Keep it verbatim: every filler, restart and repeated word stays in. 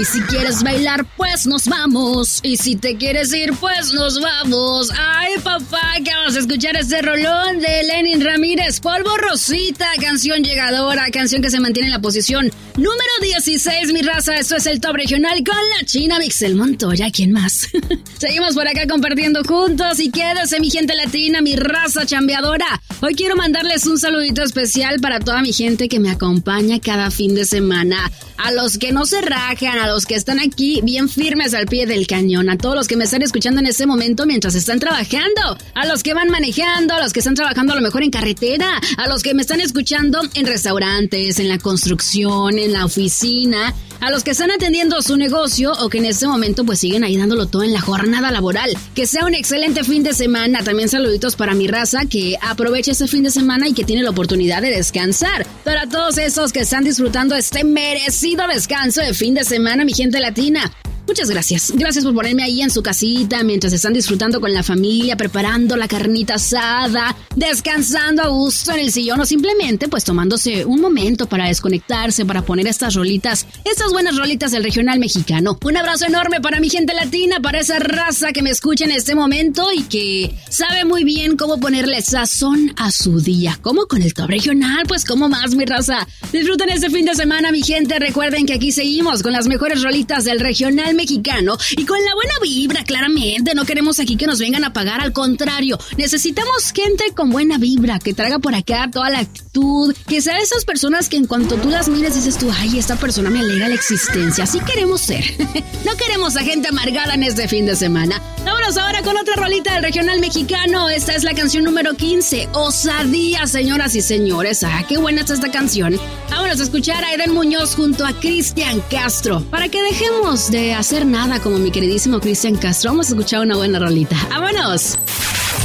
Y si quieres bailar, pues nos vamos. Y si te quieres ir, pues nos vamos. Ay, papá, que vamos a escuchar este rolón de Lenin Ramírez, Polvo Rosita, canción llegadora, canción que se mantiene en la posición número dieciséis, mi raza. Esto es el Top Regional con la China Mixel Montoya. ¿Quién más? Seguimos por acá compartiendo juntos y quédese, mi gente latina, mi raza chambeadora. Hoy quiero mandarles un saludito especial para toda mi gente que me acompaña cada fin de semana. A los que no se rajan, a los que están aquí bien firmes al pie del cañón, a todos los que me están escuchando en este momento mientras están trabajando, a los que van manejando, a los que están trabajando a lo mejor en carretera, a los que me están escuchando en restaurantes, en la construcción, en la oficina, a los que están atendiendo su negocio o que en este momento pues siguen ahí dándolo todo en la jornada laboral. Que sea un excelente fin de semana. También saluditos para mi raza que aproveche este fin de semana y que tiene la oportunidad de descansar. Para todos esos que están disfrutando este merecido descanso de fin de semana, mi gente latina. Muchas gracias. Gracias por ponerme ahí en su casita mientras están disfrutando con la familia, preparando la carnita asada, descansando a gusto en el sillón o simplemente pues tomándose un momento para desconectarse, para poner estas rolitas, estas buenas rolitas del regional mexicano. Un abrazo enorme para mi gente latina, para esa raza que me escucha en este momento y que sabe muy bien cómo ponerle sazón a su día. ¿Cómo? Con el Top Regional, pues ¿cómo más, mi raza? Disfruten este fin de semana, mi gente. Recuerden que aquí seguimos con las mejores rolitas del regional mexicano y con la buena vibra, claramente. No queremos aquí que nos vengan a pagar, al contrario, necesitamos gente con buena vibra, que traiga por acá toda la actitud, que sea de esas personas que en cuanto tú las mires dices tú, ay, esta persona me alegra la existencia. Así queremos ser. No queremos a gente amargada en este fin de semana. Vámonos ahora con otra rolita del regional mexicano. Esta es la canción número quince, Osadía, señoras y señores. Ah, qué buena está esta canción. Vámonos a escuchar a Eden Muñoz junto a Cristian Castro, para que dejemos de hacer nada como mi queridísimo Cristian Castro. Vamos a escuchar una buena rolita. ¡Vámonos!